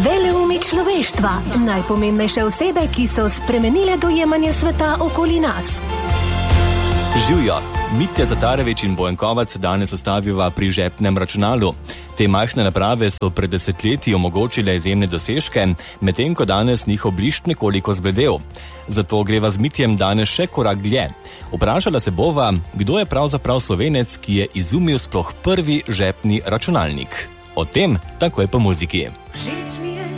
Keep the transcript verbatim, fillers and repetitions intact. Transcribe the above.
Veleumi človeštva, najpomembnejše osebe, ki so spremenile dojemanje sveta okoli nas. Živjo, Mitja Tatarević in Bojan Kovac danes ostaviva pri žepnem računalu. Te majhne naprave so pred desetletji omogočile izjemne dosežke, medtem ko danes njihov blišč nekoliko zbledel. Zato greva z Mitjem danes še korak dlje. Vprašala se bova, kdo je pravzaprav Slovenec, ki je izumil sploh prvi žepni računalnik. O tem takoj po muziki.